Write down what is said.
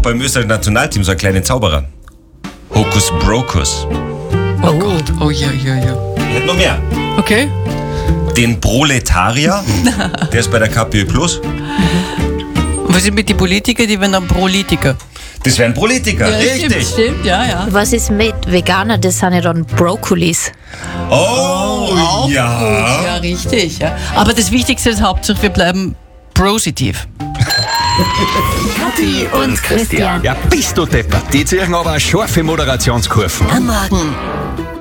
beim österreichischen Nationalteam so einen kleinen Zauberer. Hokus Brokus. Oh Gott. Oh ja. Ich hätte noch mehr. Okay. Den Proletarier, der ist bei der KPÖ Plus. Und was ist mit den Politikern, die werden dann Prolitiker? Das wären Politiker, richtig. Stimmt, ja. Was ist mit Veganer? Das sind ja dann Brokkolis. Oh, ja. Ja, richtig. Ja. Aber das Wichtigste ist Hauptsache, wir bleiben positiv. Kathi und Christian. Ja, bist du deppert. Die ziehen aber eine scharfe Moderationskurve. Am Morgen.